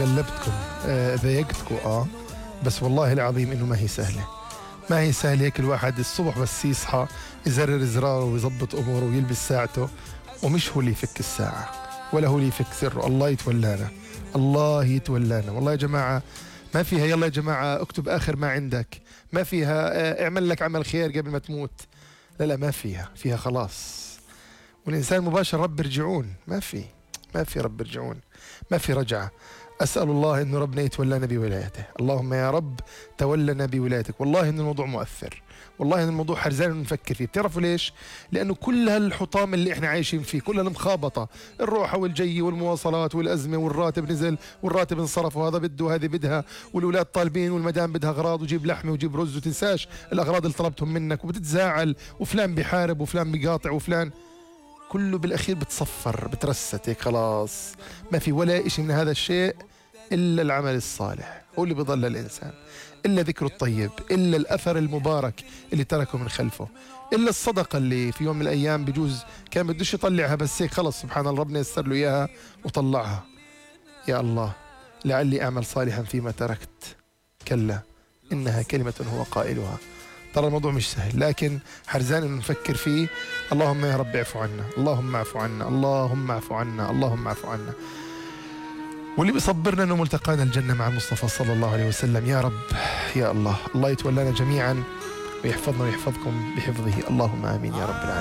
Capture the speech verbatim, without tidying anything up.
قلبتكم آه ضايقتكم اه بس والله العظيم انه ما هي سهله. ما هي سهله هيك الواحد الصبح بس يصحى يزرر زراره ويظبط اموره ويلبس ساعته، ومش هو اللي يفك الساعه ولا هو اللي يفك سره، الله يتولانا. الله يتولانا والله يا جماعه. ما فيها يلا يا جماعه اكتب اخر ما عندك، ما فيها آه اعمل لك عمل خير قبل ما تموت. لا لا ما فيها، فيها خلاص. والإنسان مباشر رب ارجعون، ما في ما في رب ارجعون، ما في رجعة. أسأل الله إنه ربنا يتولانا بولايته، اللهم يا رب تولنا بولايتك. والله إن الموضوع مؤثر، والله إن الموضوع حرزان نفكر فيه. بتعرفوا ليش؟ لأنه كل هالحطام اللي إحنا عايشين فيه، كل هالمخابطة، الروحة والجي والمواصلات والأزمة والراتب نزل والراتب انصرف وهذا بده وهذه بدها والأولاد طالبين والمدام بدها أغراض وجيب لحمة وجيب رز وتنساش الأغراض اللي طلبتهم منك وبتتزاعل وفلان بيحارب وفلان بيقاطع وفلان، كله بالأخير بتصفر بترست هيك خلاص. ما في ولا إشي من هذا الشيء إلا العمل الصالح هو اللي بضل الإنسان، إلا ذكر الطيب، إلا الأثر المبارك اللي تركه من خلفه، إلا الصدقة اللي في يوم من الأيام بجوز كان بدوش يطلعها بس هيك خلص سبحان الله ربنا يسر له إياها وطلعها. يا الله لعلي أعمل صالحا فيما تركت، كلا إنها كلمة هو قائلها. ترى الموضوع مش سهل لكن حرزان انه نفكر فيه. اللهم يا رب اعفو عنا، اللهم اعفو عنا، اللهم اعفو عنا، اللهم اعفو عنا. واللي بيصبرنا انه ملتقانا الجنة مع المصطفى صلى الله عليه وسلم يا رب. يا الله الله يتولانا جميعا ويحفظنا ويحفظكم بحفظه، اللهم امين يا رب العالمين.